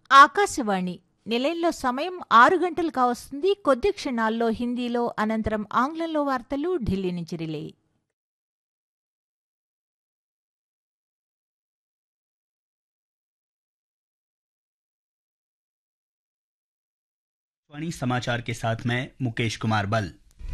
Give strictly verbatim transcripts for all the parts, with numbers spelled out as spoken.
ఆకాశవాణి నిలయంలో సమయం ఆరు గంటలు కావస్తుంది. కొద్ది క్షణాల్లో హిందీలో, అనంతరం ఆంగ్లంలో వార్తలు ఢిల్లీ నుంచి రిలే. वाणी समाचार के साथ मैं मुकेश कुमार बल।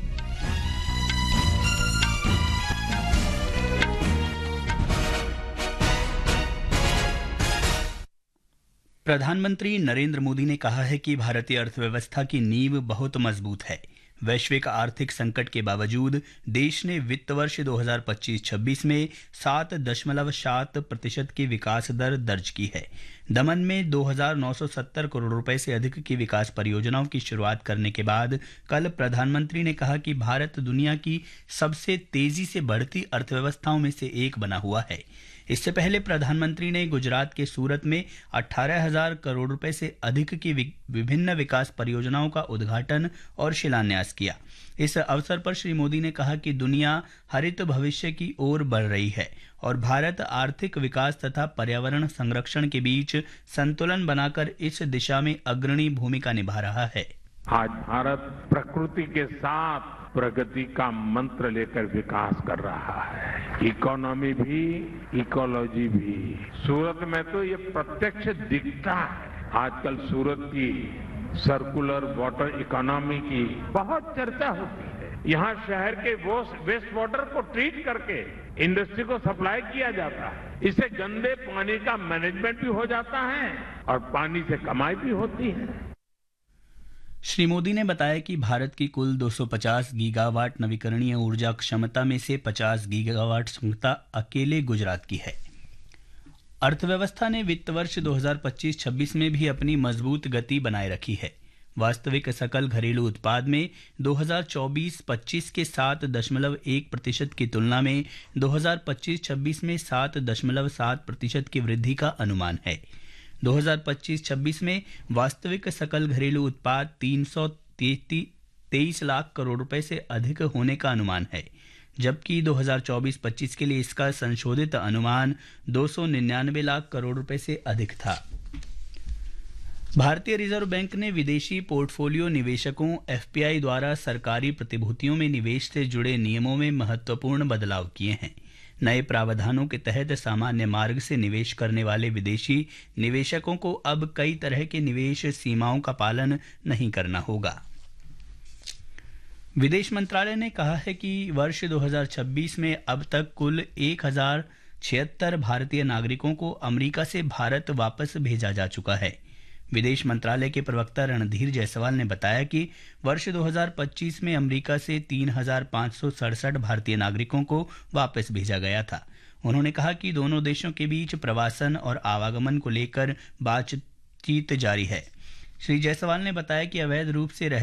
प्रधानमंत्री नरेंद्र मोदी ने कहा है कि भारतीय अर्थव्यवस्था की नींव बहुत मजबूत है। वैश्विक आर्थिक संकट के बावजूद देश ने वित्त वर्ष दो हज़ार पच्चीस छब्बीस में सात दशमलव सात प्रतिशत की विकास दर दर्ज की है। दमन में दो हज़ार नौ सौ सत्तर करोड़ रुपए से अधिक की विकास परियोजनाओं की शुरुआत करने के बाद कल प्रधानमंत्री ने कहा कि भारत दुनिया की सबसे तेजी से बढ़ती अर्थव्यवस्थाओं में से एक बना हुआ है। इससे पहले प्रधानमंत्री ने गुजरात के सूरत में अठारह हजार करोड़ रुपए से अधिक की विभिन्न विकास परियोजनाओं का उद्घाटन और शिलान्यास किया। इस अवसर पर श्री मोदी ने कहा कि दुनिया हरित भविष्य की ओर बढ़ रही है और भारत आर्थिक विकास तथा पर्यावरण संरक्षण के बीच संतुलन बनाकर इस दिशा में अग्रणी भूमिका निभा रहा है। आज भारत प्रकृति के साथ प्रगति का मंत्र लेकर विकास कर रहा है। इकोनॉमी भी, इकोलॉजी भी। सूरत में तो ये प्रत्यक्ष दिखता है। आजकल सूरत की सर्कुलर वाटर इकोनॉमी की बहुत चर्चा होती है। यहाँ शहर के वेस्ट वाटर को ट्रीट करके इंडस्ट्री को सप्लाई किया जाता है। इससे गंदे पानी का मैनेजमेंट भी हो जाता है और पानी से कमाई भी होती है। श्री मोदी ने बताया कि भारत की कुल दो सौ पचास गीगावाट नवीकरणीय ऊर्जा क्षमता में से पचास गीगावाट क्षमता अकेले गुजरात की है। अर्थव्यवस्था ने वित्त वर्ष दो हज़ार पच्चीस छब्बीस में भी अपनी मजबूत गति बनाए रखी है। वास्तविक सकल घरेलू उत्पाद में दो हज़ार चौबीस पच्चीस के सात दशमलव एक प्रतिशत की तुलना में दो हज़ार पच्चीस छब्बीस में सात दशमलव सात प्रतिशत की वृद्धि का अनुमान है। दो हज़ार पच्चीस छब्बीस में वास्तविक सकल घरेलू उत्पाद तीन सौ तेईस लाख करोड़ रुपए से अधिक होने का अनुमान है, जबकि दो हज़ार चौबीस पच्चीस के लिए इसका संशोधित अनुमान दो सौ निन्यानवे लाख करोड़ रुपए से अधिक था। भारतीय रिजर्व बैंक ने विदेशी पोर्टफोलियो निवेशकों एफपीआई द्वारा सरकारी प्रतिभूतियों में निवेश से जुड़े नियमों में महत्वपूर्ण बदलाव किए हैं। नए प्रावधानों के तहत सामान्य मार्ग से निवेश करने वाले विदेशी निवेशकों को अब कई तरह के निवेश सीमाओं का पालन नहीं करना होगा। विदेश मंत्रालय ने कहा है कि वर्ष दो हज़ार छब्बीस में अब तक कुल एक हजार छिहत्तर भारतीय नागरिकों को अमेरिका से भारत वापस भेजा जा चुका है। विदेश मंत्रालय के प्रवक्ता रणधीर जायसवाल ने बताया कि वर्ष दो हज़ार पच्चीस में अमेरिका से तीन हजार पाँच सौ सड़सठ भारतीय नागरिकों को वापस भेजा गया था। उन्होंने कहा कि दोनों देशों के बीच प्रवासन और आवागमन को लेकर बातचीत जारी है। श्री जायसवाल ने बताया कि अवैध रूप से रह